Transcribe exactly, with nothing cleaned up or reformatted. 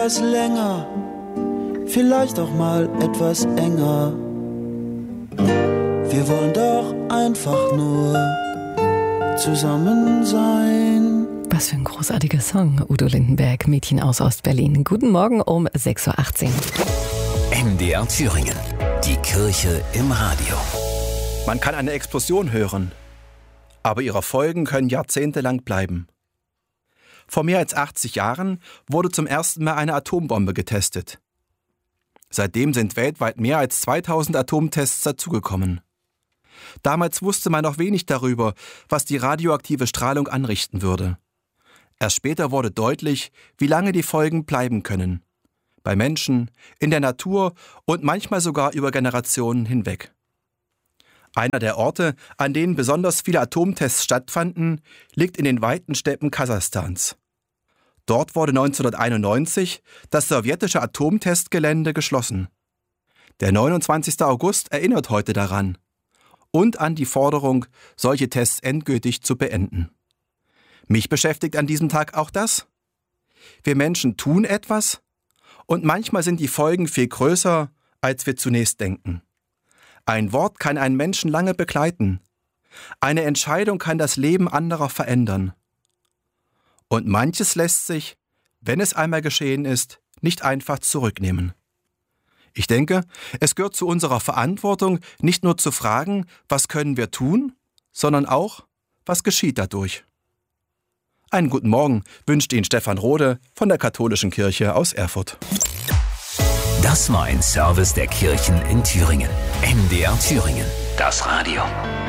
etwas länger, vielleicht auch mal etwas enger. Wir wollen doch einfach nur zusammen sein. Was für ein großartiger Song, Udo Lindenberg, Mädchen aus Ostberlin. Guten Morgen um sechs Uhr achtzehn. M D R Thüringen, die Kirche im Radio. Man kann eine Explosion hören, aber ihre Folgen können jahrzehntelang bleiben. Vor mehr als achtzig Jahren wurde zum ersten Mal eine Atombombe getestet. Seitdem sind weltweit mehr als zweitausend Atomtests dazugekommen. Damals wusste man noch wenig darüber, was die radioaktive Strahlung anrichten würde. Erst später wurde deutlich, wie lange die Folgen bleiben können. Bei Menschen, in der Natur und manchmal sogar über Generationen hinweg. Einer der Orte, an denen besonders viele Atomtests stattfanden, liegt in den weiten Steppen Kasachstans. Dort wurde neunzehnhunderteinundneunzig das sowjetische Atomtestgelände geschlossen. Der neunundzwanzigster August erinnert heute daran und an die Forderung, solche Tests endgültig zu beenden. Mich beschäftigt an diesem Tag auch das. Wir Menschen tun etwas und manchmal sind die Folgen viel größer, als wir zunächst denken. Ein Wort kann einen Menschen lange begleiten. Eine Entscheidung kann das Leben anderer verändern. Und manches lässt sich, wenn es einmal geschehen ist, nicht einfach zurücknehmen. Ich denke, es gehört zu unserer Verantwortung, nicht nur zu fragen, was können wir tun, sondern auch, was geschieht dadurch. Einen guten Morgen wünscht Ihnen Stefan Rode von der Katholischen Kirche aus Erfurt. Das war ein Service der Kirchen in Thüringen. M D R Thüringen, das Radio.